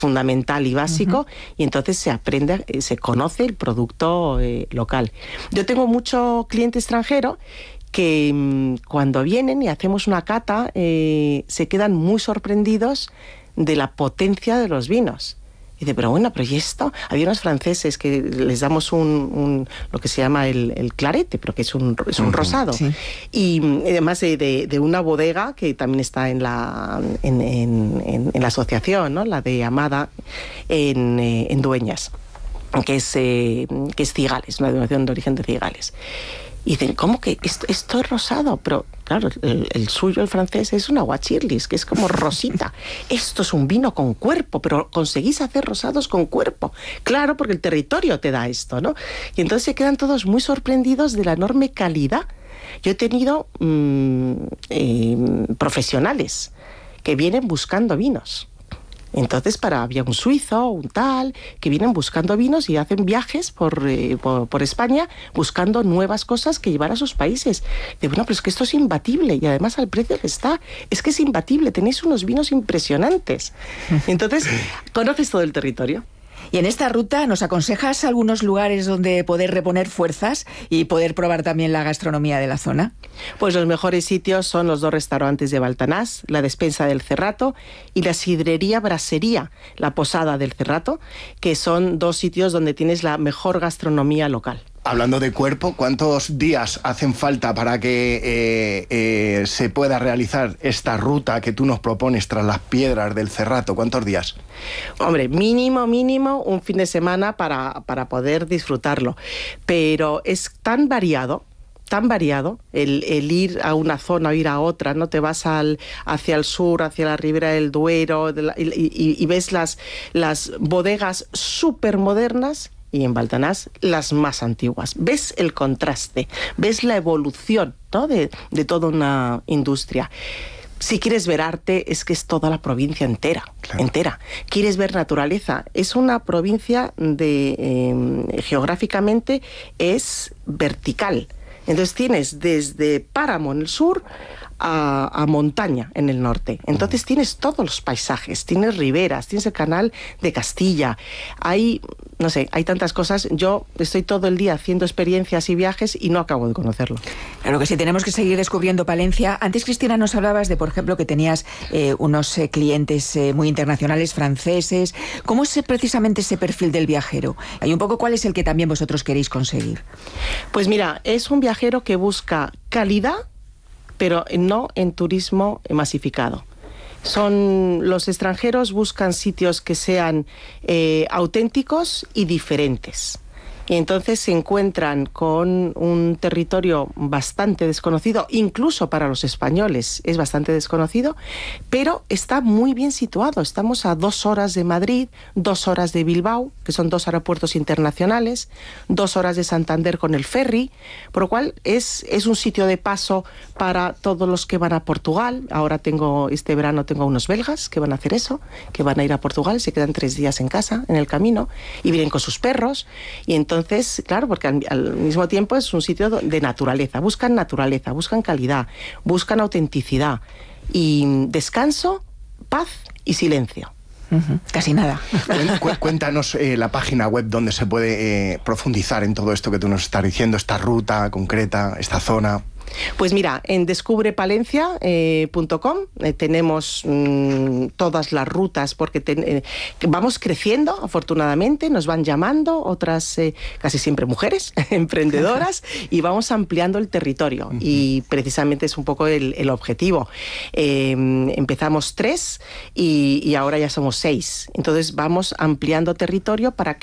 fundamental y básico, y entonces se aprende, se conoce el producto local. Yo tengo mucho cliente extranjero que cuando vienen y hacemos una cata se quedan muy sorprendidos de la potencia de los vinos. Y dice, pero bueno, pero ¿y esto? Había unos franceses que les damos lo que se llama el clarete, pero que es un rosado. Sí. Y además de una bodega que también está en la asociación, ¿no? La de Amada, en Dueñas, que es Cigales, una denominación de origen de Cigales. Y dicen, ¿cómo que esto es rosado? Pero claro, el suyo, el francés, es un aguachirlis, que es como rosita. Esto es un vino con cuerpo, pero conseguís hacer rosados con cuerpo. Claro, porque el territorio te da esto, ¿no? Y entonces se quedan todos muy sorprendidos de la enorme calidad. Yo he tenido profesionales que vienen buscando vinos. Entonces había un suizo, un tal, que vienen buscando vinos y hacen viajes por España buscando nuevas cosas que llevar a sus países. De bueno, pero es que esto es imbatible y además al precio que está, es que es imbatible, tenéis unos vinos impresionantes. Entonces, conoces todo el territorio. Y en esta ruta, ¿nos aconsejas algunos lugares donde poder reponer fuerzas y poder probar también la gastronomía de la zona? Pues los mejores sitios son los 2 restaurantes de Baltanás, la Despensa del Cerrato y la Sidrería Brasería, la Posada del Cerrato, que son 2 sitios donde tienes la mejor gastronomía local. Hablando de cuerpo, ¿cuántos días hacen falta para que se pueda realizar esta ruta que tú nos propones tras las piedras del Cerrato? ¿Cuántos días? Hombre, mínimo un fin de semana para poder disfrutarlo. Pero es tan variado el ir a una zona o ir a otra, ¿no? Te vas hacia el sur, hacia la ribera del Duero, y ves las bodegas súper modernas, y en Baltanás las más antiguas. Ves el contraste, ves la evolución, ¿no? de toda una industria. Si quieres ver arte, es que es toda la provincia entera. Quieres ver naturaleza, es una provincia geográficamente es vertical. Entonces tienes desde páramo en el sur a montaña en el norte. Entonces tienes todos los paisajes, tienes riberas, tienes el canal de Castilla. Hay tantas cosas. Yo estoy todo el día haciendo experiencias y viajes y no acabo de conocerlo. Claro que sí, tenemos que seguir descubriendo Palencia. Antes, Cristina, nos hablabas de, por ejemplo, que tenías unos clientes muy internacionales, franceses. ¿Cómo es precisamente ese perfil del viajero? Hay un poco cuál es el que también vosotros queréis conseguir. Pues mira, es un viajero que busca calidad, pero no en turismo masificado. Los extranjeros buscan sitios que sean auténticos y diferentes. Y entonces se encuentran con un territorio bastante desconocido, incluso para los españoles es bastante desconocido, pero está muy bien situado. Estamos a 2 horas de Madrid, 2 horas de Bilbao, que son 2 aeropuertos internacionales, 2 horas de Santander con el ferry, por lo cual es un sitio de paso para todos los que van a Portugal. Ahora este verano tengo unos belgas que van a hacer eso, que van a ir a Portugal, se quedan 3 días en casa, en el camino, y vienen con sus perros, y entonces, claro, porque al mismo tiempo es un sitio de naturaleza, buscan calidad, buscan autenticidad y descanso, paz y silencio. Casi nada. Cuéntanos la página web donde se puede profundizar en todo esto que tú nos estás diciendo, esta ruta concreta, esta zona. Pues mira, en descubrepalencia.com tenemos todas las rutas, porque vamos creciendo, afortunadamente, nos van llamando otras, casi siempre mujeres, emprendedoras, y vamos ampliando el territorio. Y precisamente es un poco el objetivo. Empezamos 3 y ahora ya somos 6. Entonces vamos ampliando territorio para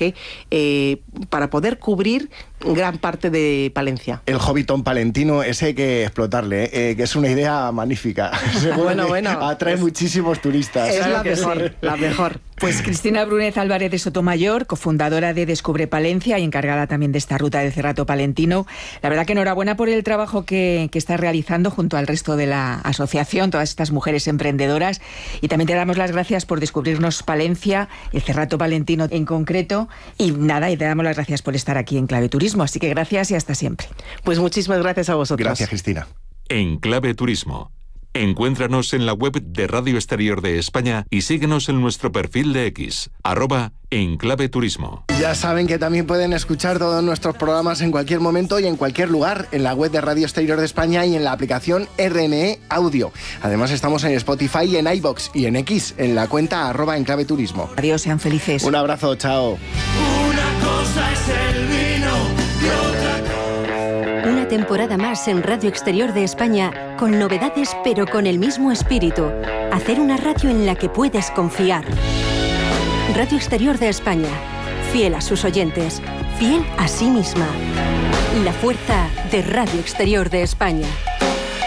poder cubrir gran parte de Palencia. El Hobbiton palentino, ese hay que explotarle, que es una idea magnífica. Bueno, atrae muchísimos turistas. Es la mejor. Pues Cristina Brúnez Álvarez de Sotomayor, cofundadora de Descubre Palencia y encargada también de esta ruta del Cerrato Palentino. La verdad que enhorabuena por el trabajo que estás realizando junto al resto de la asociación, todas estas mujeres emprendedoras. Y también te damos las gracias por descubrirnos Palencia, el Cerrato Palentino en concreto. Y te damos las gracias por estar aquí en Clave Turismo. Así que gracias y hasta siempre. Pues muchísimas gracias a vosotros. Gracias, Cristina. En Clave Turismo, Encuéntranos en la web de Radio Exterior de España y síguenos en nuestro perfil de X, @enclaveturismo. Ya saben que también pueden escuchar todos nuestros programas en cualquier momento y en cualquier lugar, en la web de Radio Exterior de España y en la aplicación RNE Audio. Además estamos en Spotify y en iVoox y en X, en la cuenta @enclaveturismo. Adiós, sean felices. Un abrazo, chao. Una cosa es el vino y otra. Una temporada más en Radio Exterior de España, con novedades pero con el mismo espíritu. Hacer una radio en la que puedes confiar. Radio Exterior de España, fiel a sus oyentes, fiel a sí misma. La fuerza de Radio Exterior de España.